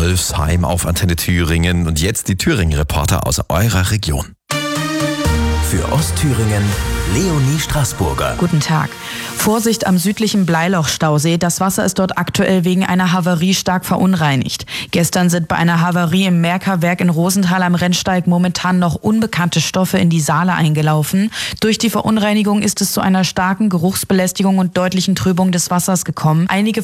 Wolfsheim auf Antenne Thüringen. Und jetzt die Thüringen-Reporter aus eurer Region. Für Ostthüringen Leonie Straßburger. Guten Tag. Vorsicht am südlichen Bleiloch-Stausee. Das Wasser ist dort aktuell wegen einer Havarie stark verunreinigt. Gestern sind bei einer Havarie im Merker-Werk in Rosenthal am Rennsteig momentan noch unbekannte Stoffe in die Saale eingelaufen. Durch die Verunreinigung ist es zu einer starken Geruchsbelästigung und deutlichen Trübung des Wassers gekommen. Einige